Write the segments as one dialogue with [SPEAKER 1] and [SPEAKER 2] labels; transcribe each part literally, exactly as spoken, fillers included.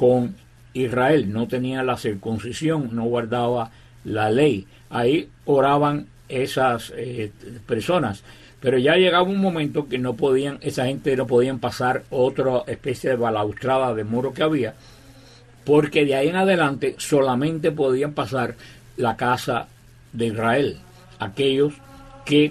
[SPEAKER 1] con Israel, no tenía la circuncisión, no guardaba la ley. Ahí oraban esas eh, personas, pero ya llegaba un momento que no podían, esa gente no podían pasar otra especie de balaustrada de muro que había, porque de ahí en adelante solamente podían pasar la casa de Israel, aquellos que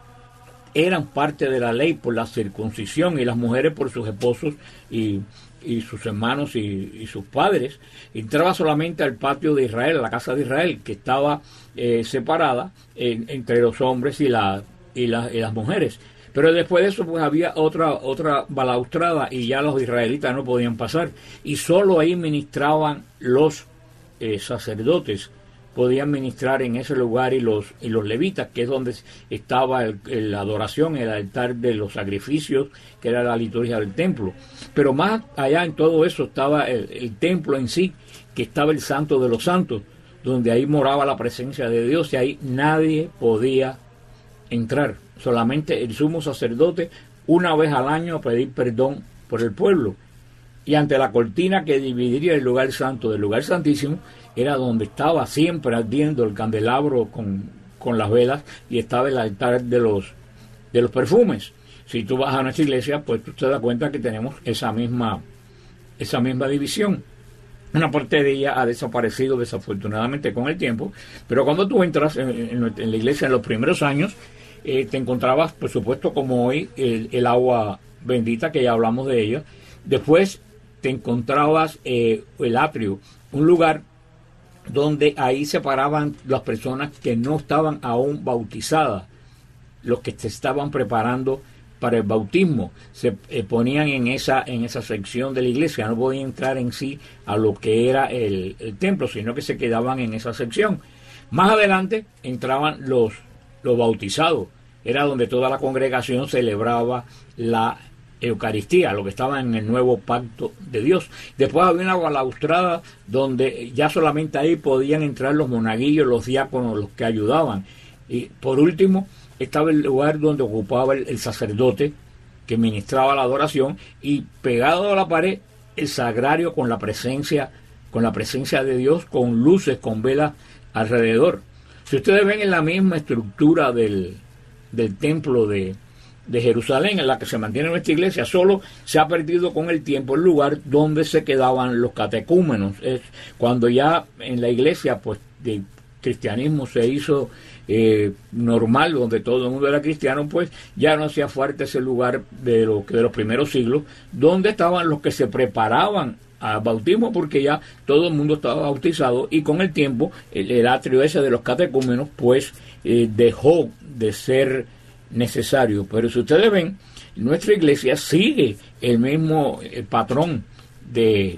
[SPEAKER 1] eran parte de la ley por la circuncisión, y las mujeres por sus esposos y, y sus hermanos y, y sus padres. Entraba solamente al patio de Israel, a la casa de Israel, que estaba eh, separada en, entre los hombres y, la, y, la, y las mujeres. Pero después de eso pues había otra otra balaustrada y ya los israelitas no podían pasar, y solo ahí ministraban los eh, sacerdotes, podían ministrar en ese lugar, y los y los levitas, que es donde estaba el, el, la adoración, el altar de los sacrificios, que era la liturgia del templo. Pero más allá en todo eso estaba el, el templo en sí, que estaba el santo de los santos, donde ahí moraba la presencia de Dios, y ahí nadie podía entrar, solamente el sumo sacerdote una vez al año a pedir perdón por el pueblo. Y ante la cortina que dividiría el lugar santo del lugar santísimo, era donde estaba siempre ardiendo el candelabro con, con las velas, y estaba el altar de los de los perfumes. Si tú vas a nuestra iglesia, pues tú te das cuenta que tenemos esa misma esa misma división. Una parte de ella ha desaparecido desafortunadamente con el tiempo, pero cuando tú entras en, en, en la iglesia en los primeros años, eh, te encontrabas, por supuesto, como hoy, el, el agua bendita, que ya hablamos de ella. Después te encontrabas eh, el atrio, un lugar donde ahí se paraban las personas que no estaban aún bautizadas, los que se estaban preparando para el bautismo, se eh, ponían en esa en esa sección de la iglesia, no podían entrar en sí a lo que era el, el templo, sino que se quedaban en esa sección. Más adelante entraban los, los bautizados, era donde toda la congregación celebraba la Eucaristía, lo que estaba en el nuevo pacto de Dios. Después había una balaustrada donde ya solamente ahí podían entrar los monaguillos, los diáconos, los que ayudaban. Y por último estaba el lugar donde ocupaba el, el sacerdote, que ministraba la adoración, y pegado a la pared el sagrario con la presencia con la presencia de Dios, con luces, con velas alrededor. Si ustedes ven en la misma estructura del, del templo de de Jerusalén, en la que se mantiene nuestra iglesia, solo se ha perdido con el tiempo el lugar donde se quedaban los catecúmenos. Es cuando ya en la iglesia pues de cristianismo se hizo eh, normal, donde todo el mundo era cristiano, pues ya no hacía falta ese lugar de, lo, de los primeros siglos, donde estaban los que se preparaban al bautismo, porque ya todo el mundo estaba bautizado, y con el tiempo el, el atrio ese de los catecúmenos pues eh, dejó de ser necesario. Pero si ustedes ven, nuestra iglesia sigue el mismo eh, patrón de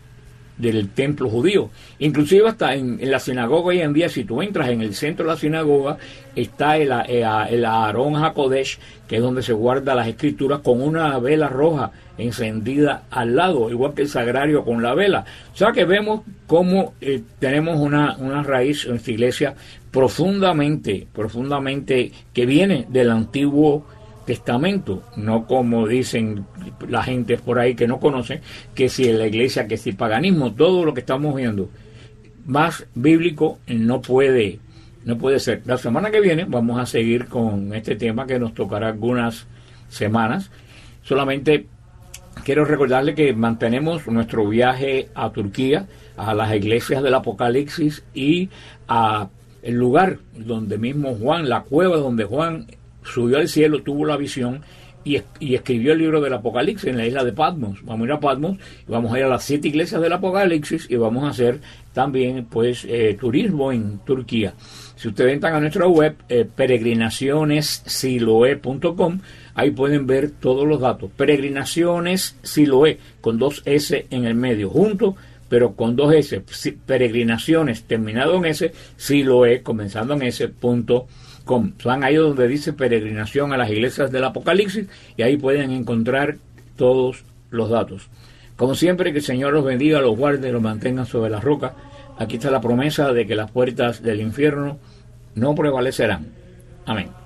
[SPEAKER 1] del templo judío. Inclusive hasta en, en la sinagoga hoy en día, si tú entras en el centro de la sinagoga, está el, el, el Aarón HaKodesh, que es donde se guarda las escrituras, con una vela roja encendida al lado, igual que el sagrario con la vela. O sea que vemos cómo eh, tenemos una, una raíz en esta iglesia profundamente, profundamente que viene del Antiguo Testamento, no como dicen la gente por ahí que no conoce, que si en la iglesia, que si paganismo. Todo lo que estamos viendo más bíblico no puede no puede ser. La semana que viene vamos a seguir con este tema, que nos tocará algunas semanas. Solamente quiero recordarle que mantenemos nuestro viaje a Turquía, a las iglesias del Apocalipsis, y a el lugar donde mismo Juan, la cueva donde Juan subió al cielo, tuvo la visión y, y escribió el libro del Apocalipsis en la isla de Patmos. Vamos a ir a Patmos, y vamos a ir a las siete iglesias del Apocalipsis, y vamos a hacer también pues eh, turismo en Turquía. Si ustedes entran a nuestra web, eh, peregrinaciones siloé punto com, ahí pueden ver todos los datos. Peregrinaciones Siloé, con dos S en el medio, juntos, pero con dos S. Peregrinaciones terminado en S, Siloé comenzando en S, punto com. Van ahí donde dice peregrinación a las iglesias del Apocalipsis, y ahí pueden encontrar todos los datos. Como siempre, que el Señor los bendiga, los guarde, los mantenga sobre la roca. Aquí está la promesa de que las puertas del infierno no prevalecerán. Amén.